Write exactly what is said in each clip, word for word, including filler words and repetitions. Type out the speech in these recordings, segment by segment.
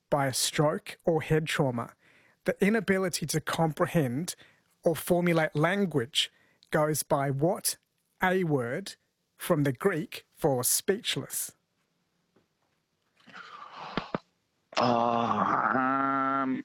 by a stroke or head trauma. The inability to comprehend or formulate language goes by what A word from the Greek for speechless? Oh, um,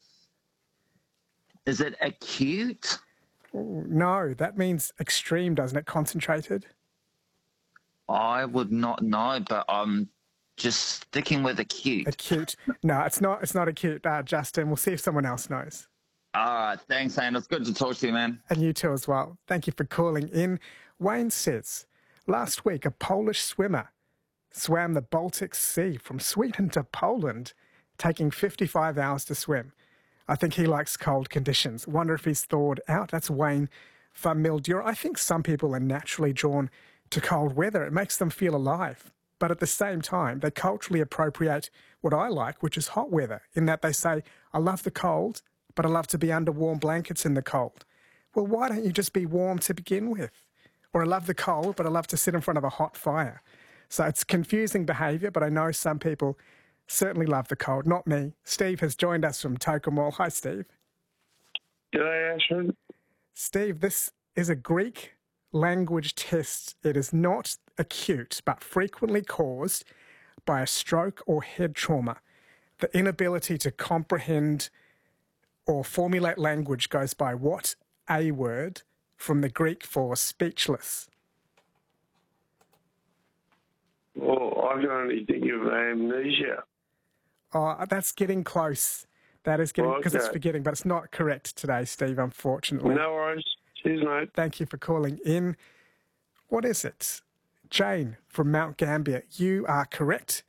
is it acute? No, that means extreme, doesn't it? Concentrated. I would not know, but I'm just sticking with acute. Acute. No, it's not. It's not acute, uh, Justin. We'll see if someone else knows. All right, thanks, Anne. It's good to talk to you, man. And you too as well. Thank you for calling in. Wayne says, last week a Polish swimmer swam the Baltic Sea from Sweden to Poland, taking fifty-five hours to swim. I think he likes cold conditions. Wonder if he's thawed out. That's Wayne from Mildura. I think some people are naturally drawn to cold weather. It makes them feel alive. But at the same time, they culturally appropriate what I like, which is hot weather, in that they say, I love the cold, but I love to be under warm blankets in the cold. Well, why don't you just be warm to begin with? Or I love the cold, but I love to sit in front of a hot fire. So it's confusing behaviour, but I know some people certainly love the cold. Not me. Steve has joined us from Tokemwell. Hi, Steve. G'day, Ashwin. Steve, this is a Greek language test. It is not acute, but frequently caused by a stroke or head trauma. The inability to comprehend or formulate language goes by what A word from the Greek for speechless? Well, I can only think of amnesia. Oh, that's getting close. That is getting, because Okay. it's forgetting, but it's not correct today, Steve, unfortunately. No worries. Cheers, mate. Thank you for calling in. What is it? Jane from Mount Gambier, you are correct.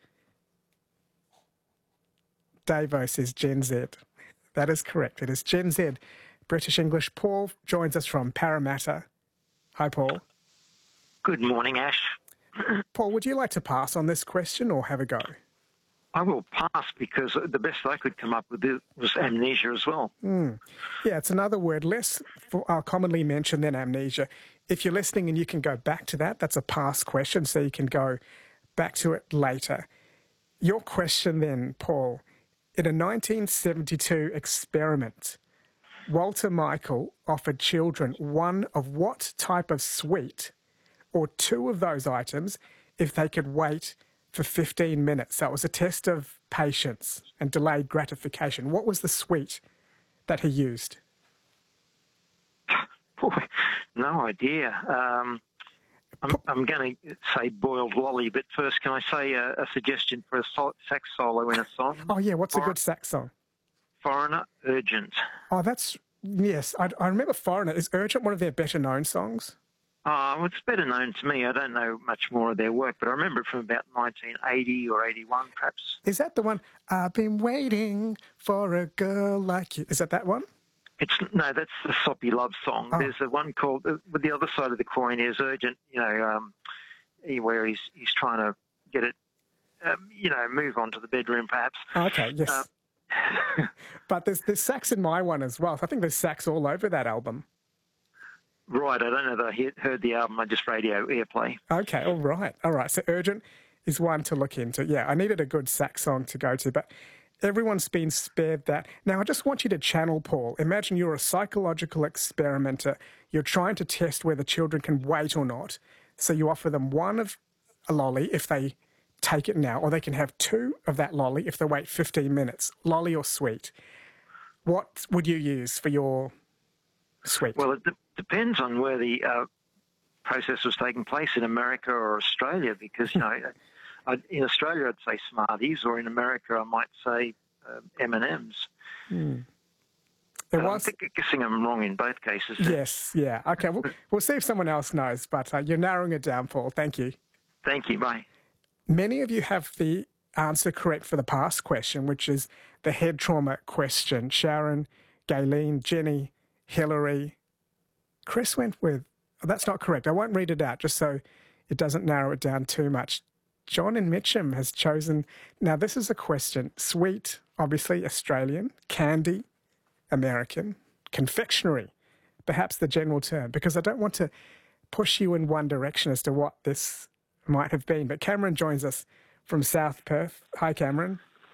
Davo says Gen Z. That is correct. It is Gen Z. British English. Paul joins us from Parramatta. Hi, Paul. Good morning, Ash. Paul, would you like to pass on this question or have a go? I will pass because the best I could come up with was amnesia as well. Mm. Yeah, it's another word less for, uh, commonly mentioned than amnesia. If you're listening and you can go back to that, that's a pass question, so you can go back to it later. Your question then, Paul, in a nineteen seventy-two experiment, Walter Michael offered children one of what type of sweet or two of those items if they could wait for fifteen minutes. So it was a test of patience and delayed gratification. What was the sweet that he used? Boy, no idea. Um, I'm, I'm going to say boiled lolly, but first, can I say a, a suggestion for a sol- sax solo in a song? Oh, yeah, what's For- a good sax song? Foreigner, Urgent. Oh, that's, yes, I, I remember Foreigner. Is Urgent one of their better-known songs? Uh, well, it's better known to me. I don't know much more of their work, but I remember it from about nineteen eighty or eighty-one, perhaps. Is that the one, I've been waiting for a girl like you? Is that that one? It's no, that's the soppy love song. Oh. There's a one called, uh, with the other side of the coin is Urgent, you know, um, he- where he's he's trying to get it, um, you know, move on to the bedroom, perhaps. Okay, yes. Uh, But there's, there's sax in my one as well. I think there's sax all over that album. Right, I don't know that I he- heard the album, I just radio airplay. Okay, all right, all right. So Urgent is one to look into. Yeah, I needed a good sax song to go to, but everyone's been spared that. Now, I just want you to channel, Paul. Imagine you're a psychological experimenter. You're trying to test whether children can wait or not. So you offer them one of a lolly if they take it now, or they can have two of that lolly if they wait fifteen minutes, lolly or sweet. What would you use for your sweet? Well, it de- depends on where the uh, process was taking place in America or Australia, because, you know, I, in Australia I'd say Smarties, or in America I might say uh, M and M's. Hmm. There I'm was... think- guessing I'm wrong in both cases. Yes, yeah. Okay, we'll, we'll see if someone else knows, but uh, you're narrowing it down, Paul. Thank you. Thank you, bye. Many of you have the answer correct for the past question, which is the head trauma question. Sharon, Gayleen, Jenny, Hillary. Chris went with, oh, that's not correct. I won't read it out just so it doesn't narrow it down too much. John in Mitcham has chosen, now this is a question, sweet, obviously Australian, candy, American, confectionery, perhaps the general term, because I don't want to push you in one direction as to what this might have been. But Cameron joins us from South Perth. Hi, Cameron.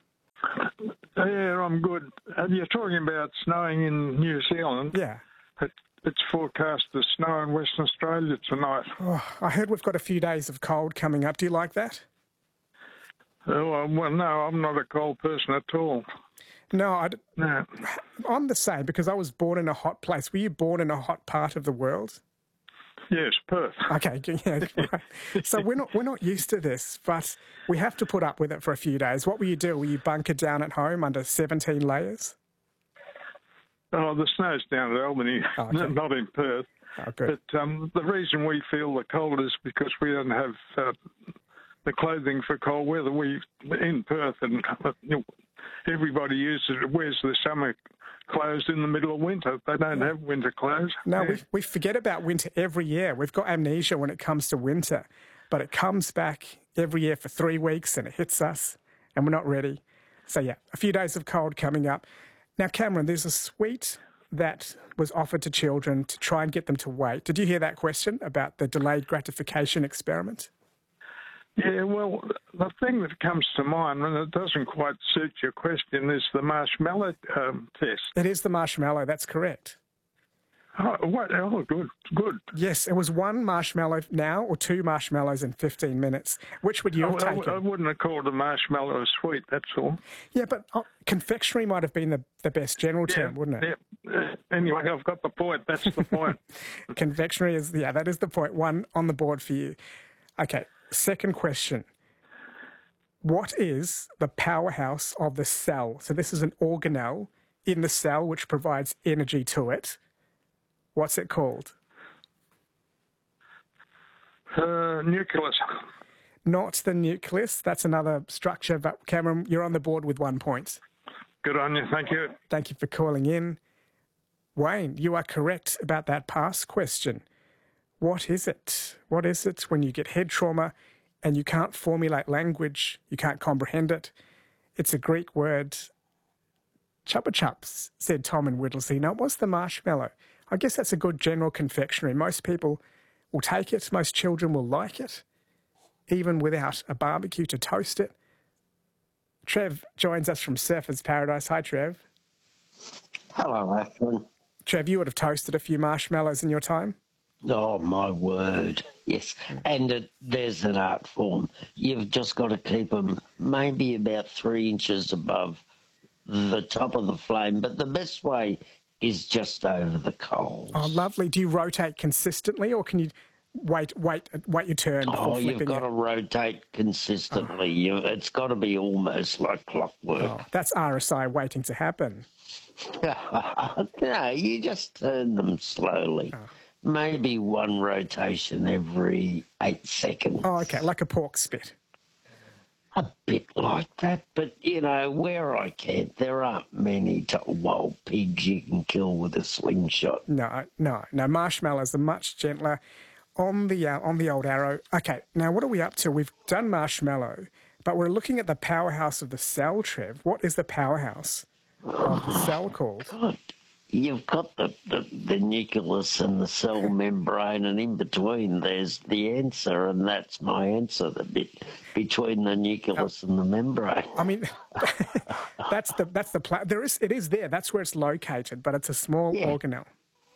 Yeah, I'm good. Uh, you're talking about snowing in New Zealand. Yeah. It, it's forecast to snow in Western Australia tonight. Oh, I heard we've got a few days of cold coming up. Do you like that? Oh, well, no, I'm not a cold person at all. No, I d- No. I'm the same because I was born in a hot place. Were you born in a hot part of the world? Yes, Perth. Okay, yeah. Right. So we're not we're not used to this, but we have to put up with it for a few days. What will you do? Will you bunker down at home under seventeen layers? Oh, the snow's down at Albany, Oh, okay. not in Perth. Oh, good. But um, the reason we feel the cold is because we don't have uh, the clothing for cold weather. We in Perth, and uh, you know, everybody uses wears their summer clothes in the middle of winter. They don't have winter clothes. No, Yeah. we we forget about winter every year. We've got amnesia when it comes to winter, but it comes back every year for three weeks and it hits us, and we're not ready. So yeah, a few days of cold coming up. Now, Cameron, there's a sweet that was offered to children to try and get them to wait. Did you hear that question about the delayed gratification experiment? Yeah, well, the thing that comes to mind, and it doesn't quite suit your question, is the marshmallow um, test. It is the marshmallow, that's correct. Oh, what? Oh, good, good. Yes, it was one marshmallow now or two marshmallows in fifteen minutes. Which would you have I, I, taken? I wouldn't have called a marshmallow sweet, that's all. Yeah, but oh, confectionery might have been the, the best general term, wouldn't it? Yeah. Uh, anyway, I've got the point. That's the point. Confectionery is, yeah, that is the point. One on the board for you. Okay, second question. What is the powerhouse of the cell? So this is an organelle in the cell which provides energy to it. What's it called? Uh, nucleus. Not the nucleus. That's another structure. But Cameron, you're on the board with one point. Good on you. Thank you. Thank you for calling in. Wayne, you are correct about that past question. What is it? What is it when you get head trauma and you can't formulate language, you can't comprehend it? It's a Greek word. Chupa chups, said Tom in Whittlesea. Now, what's the marshmallow? I guess that's a good general confectionery. Most people will take it. Most children will like it, even without a barbecue to toast it. Trev joins us from Surfers Paradise. Hi, Trev. Hello, Ashwin. Trev, you would have toasted a few marshmallows in your time? Oh, my word. Yes. And it, there's an art form. You've just got to keep them maybe about three inches above the top of the flame. But the best way is just over the coals. Oh, lovely. Do you rotate consistently or can you wait wait, wait your turn before Oh, flipping you've got it? to rotate consistently. Oh. You, it's got to be almost like clockwork. Oh, that's R S I waiting to happen. No, you just turn them slowly. Oh. Maybe one rotation every eight seconds. Oh, okay, like a pork spit. A bit like that, but, you know, where I can, there aren't many t- wild pigs you can kill with a slingshot. No, no, no. Marshmallows are much gentler on the uh, on the old arrow. Okay, now what are we up to? We've done marshmallow, but we're looking at the powerhouse of the cell, Trev. What is the powerhouse of the cell called? God, you've got the, the, the nucleus and the cell membrane, and in between there's the answer, and that's my answer, the bit between the nucleus oh. and the membrane. I mean, that's the that's the pla- there is it is there. That's where it's located, but it's a small yeah. organelle.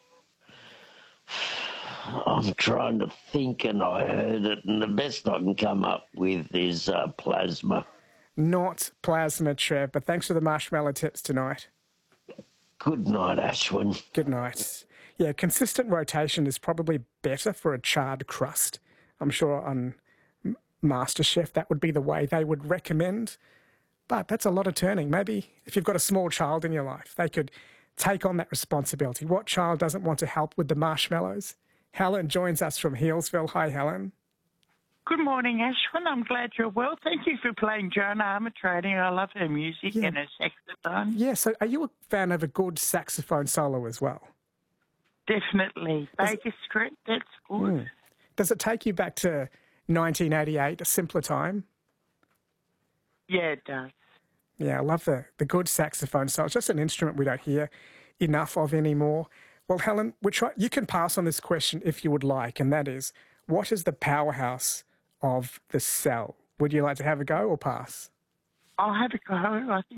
I'm trying to think, and I heard it, and the best I can come up with is uh, plasma. Not plasma, Trev, but thanks for the marshmallow tips tonight. Good night, Ashwin. Good night. Yeah, consistent rotation is probably better for a charred crust. I'm sure on MasterChef that would be the way they would recommend. But that's a lot of turning. Maybe if you've got a small child in your life, they could take on that responsibility. What child doesn't want to help with the marshmallows? Helen joins us from Healesville. Hi, Helen. Good morning, Ashwin. I'm glad you're well. Thank you for playing Joan Armatrading. I love her music yeah. and her saxophone. Yeah, so are you a fan of a good saxophone solo as well? Definitely. Baker Street, that's good. Mm. Does it take you back to nineteen eighty-eight, a simpler time? Yeah, it does. Yeah, I love the, the good saxophone solo. It's just an instrument we don't hear enough of anymore. Well, Helen, we try, you can pass on this question if you would like, and that is, what is the powerhouse of the cell? Would you like to have a go or pass? I'll have a go. I think